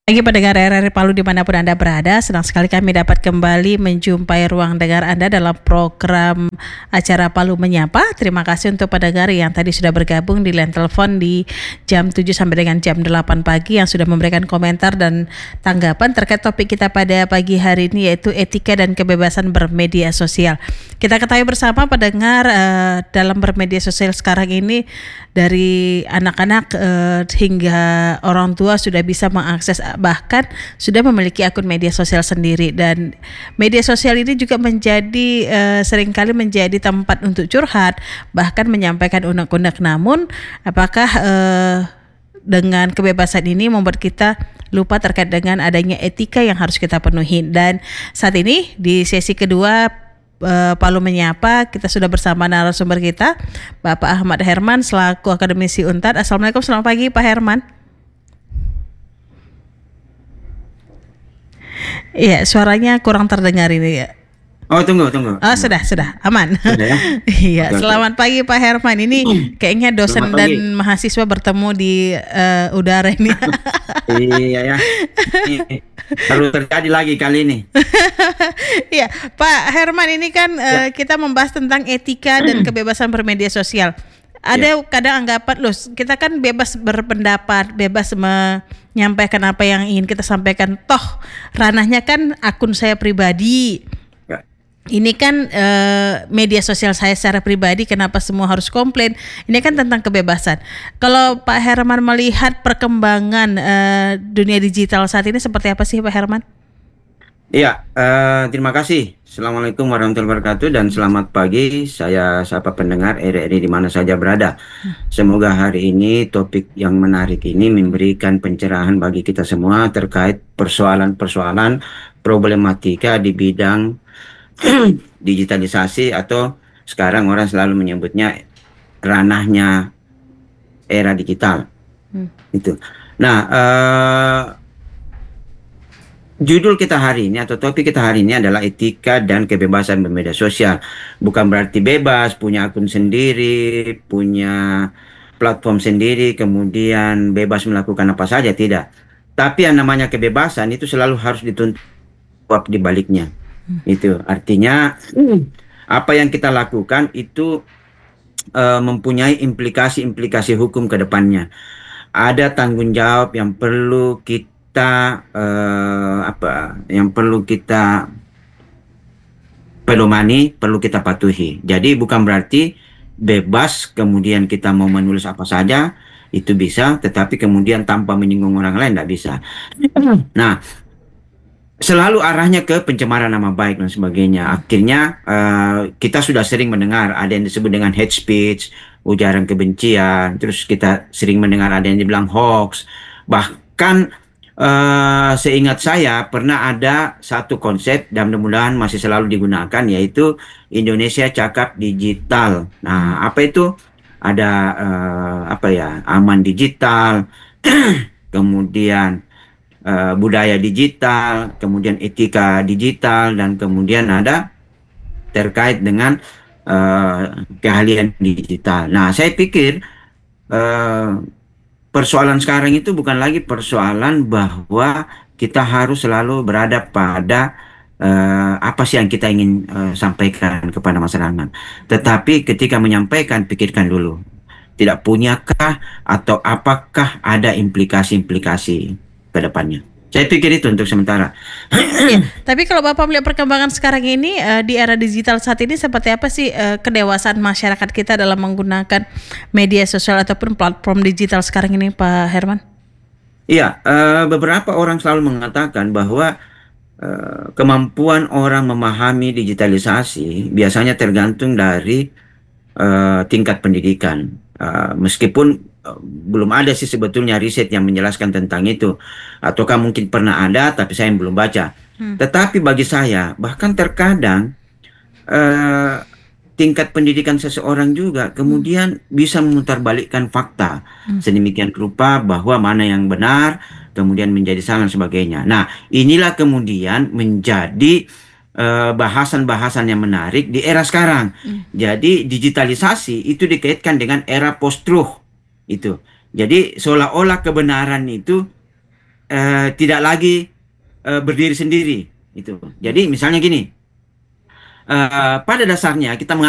Pagi pendengar RRI Palu dimanapun Anda berada, senang sekali kami dapat kembali menjumpai ruang dengar Anda dalam program acara Palu Menyapa. Terima kasih untuk pendengar yang tadi sudah bergabung di line telepon di jam 7 sampai dengan jam 8 pagi yang sudah memberikan komentar dan tanggapan terkait topik kita pada pagi hari ini, yaitu etika dan kebebasan bermedia sosial. Kita ketahui bersama pendengar, dalam bermedia sosial sekarang ini dari anak-anak hingga orang tua sudah bisa mengakses, bahkan sudah memiliki akun media sosial sendiri, dan media sosial ini juga menjadi seringkali menjadi tempat untuk curhat, bahkan menyampaikan unek-unek. Namun apakah dengan kebebasan ini membuat kita lupa terkait dengan adanya etika yang harus kita penuhi? Dan saat ini di sesi kedua Palu Menyapa, kita sudah bersama narasumber kita, Bapak Ahmad Herman selaku akademisi UNTAD. Assalamualaikum, selamat pagi Pak Herman. Iya, suaranya kurang terdengar ini ya. Oh, tunggu. Oh, sudah, aman. Sudah ya? Iya, Oke. selamat pagi Pak Herman. Ini kayaknya dosen Selamat dan pagi. mahasiswa bertemu di udara ini. Iya ya. Ini baru terjadi lagi kali ini. Iya, Pak Herman, ini kan Ya. kita membahas tentang etika dan kebebasan bermedia sosial. Ada kadang anggapan, loh, kita kan bebas berpendapat, bebas menyampaikan apa yang ingin kita sampaikan. Toh ranahnya kan akun saya pribadi. Ya. Ini kan media sosial saya secara pribadi, kenapa semua harus komplain? Ini kan tentang kebebasan. Kalau Pak Herman melihat perkembangan dunia digital saat ini seperti apa sih Pak Herman? Iya, terima kasih. Assalamualaikum warahmatullahi wabarakatuh dan selamat pagi. Saya sapa pendengar RRI di mana saja berada. Semoga hari ini topik yang menarik ini memberikan pencerahan bagi kita semua terkait persoalan-persoalan problematika di bidang digitalisasi, atau sekarang orang selalu menyebutnya ranahnya era digital. Itu. Nah, judul kita hari ini atau topik kita hari ini adalah etika dan kebebasan bermedia sosial. Bukan berarti bebas, punya akun sendiri, punya platform sendiri, kemudian bebas melakukan apa saja, tidak. Tapi yang namanya kebebasan itu selalu harus dituntut di baliknya. Itu artinya apa yang kita lakukan itu mempunyai implikasi-implikasi hukum ke depannya. Ada tanggung jawab yang perlu kita pedomani, perlu kita patuhi. Jadi bukan berarti bebas kemudian kita mau menulis apa saja itu bisa, tetapi kemudian tanpa menyinggung orang lain tidak bisa. Nah, selalu arahnya ke pencemaran nama baik dan sebagainya. Akhirnya kita sudah sering mendengar ada yang disebut dengan hate speech, ujaran kebencian. Terus kita sering mendengar ada yang dibilang hoax. Bahkan seingat saya pernah ada satu konsep dan mudah-mudahan masih selalu digunakan, yaitu Indonesia Cakap Digital. Nah, apa itu? Ada aman digital, kemudian budaya digital, kemudian etika digital, dan kemudian ada terkait dengan keahlian digital. Nah, saya pikir persoalan sekarang itu bukan lagi persoalan bahwa kita harus selalu berada pada apa sih yang kita ingin sampaikan kepada masyarakat. Tetapi ketika menyampaikan, pikirkan dulu, tidak punyakah atau apakah ada implikasi-implikasi ke depannya. Saya pikir itu untuk sementara. Ya, tapi kalau Bapak melihat perkembangan sekarang ini di era digital saat ini, seperti apa sih kedewasaan masyarakat kita dalam menggunakan media sosial ataupun platform digital sekarang ini, Pak Herman? Iya, beberapa orang selalu mengatakan bahwa kemampuan orang memahami digitalisasi biasanya tergantung dari tingkat pendidikan. Meskipun belum ada sih sebetulnya riset yang menjelaskan tentang itu, ataukah mungkin pernah ada tapi saya belum baca. Tetapi bagi saya bahkan terkadang tingkat pendidikan seseorang juga kemudian bisa memutarbalikkan fakta sedemikian rupa bahwa mana yang benar kemudian menjadi salah dan sebagainya. Nah, inilah kemudian menjadi bahasan-bahasan yang menarik di era sekarang. Jadi digitalisasi itu dikaitkan dengan era post-truth itu. Jadi seolah-olah kebenaran itu tidak lagi berdiri sendiri itu. Jadi misalnya gini, pada dasarnya kita